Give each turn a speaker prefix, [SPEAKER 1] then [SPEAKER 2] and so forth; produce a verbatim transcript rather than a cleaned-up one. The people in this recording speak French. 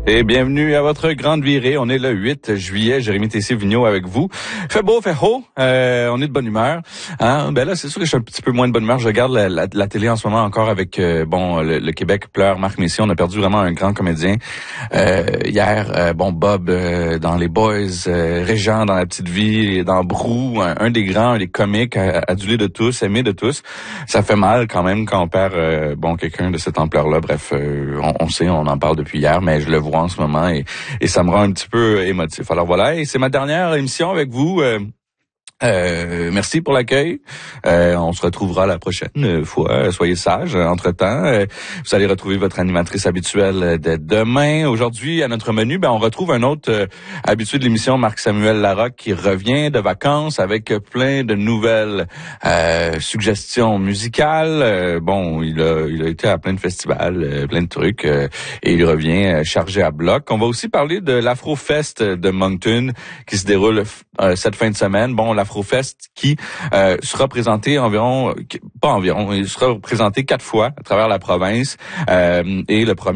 [SPEAKER 1] Et bienvenue à votre grande virée. On est le huit juillet. Jérémy Tessier-Vigneault avec vous. Fait beau, fait haut. Euh, on est de bonne humeur. Hein? Ben là, c'est sûr que je suis un petit peu moins de bonne humeur. Je regarde la, la, la télé en ce moment encore avec euh, bon le, le Québec pleure. Marc Messier. On a perdu vraiment un grand comédien. Euh, hier, euh, bon Bob euh, dans Les Boys, euh, Régent dans La Petite Vie, dans Brou, un, un des grands, un des comiques, adulé de tous, aimé de tous. Ça fait mal quand même quand on perd euh, bon quelqu'un de cette ampleur-là. Bref, euh, on, on sait, on en parle depuis hier, mais je le vois en ce moment et, et ça me rend un petit peu émotif. Alors voilà, et c'est ma dernière émission avec vous. Euh, Euh, merci pour l'accueil. Euh, on se retrouvera la prochaine fois. Soyez sages. Entre-temps, euh, vous allez retrouver votre animatrice habituelle dès demain. Aujourd'hui, à notre menu, ben on retrouve un autre euh, habitué de l'émission, Marc-Samuel Larocque, qui revient de vacances avec plein de nouvelles euh, suggestions musicales. Euh, bon, il a, il a été à plein de festivals, euh, plein de trucs, euh, et il revient chargé à bloc. On va aussi parler de l'Afrofest de Moncton qui se déroule euh, cette fin de semaine. Bon, l'Afro Afrofest qui euh, sera présenté environ, pas environ, il sera présenté quatre fois à travers la province euh, et le premier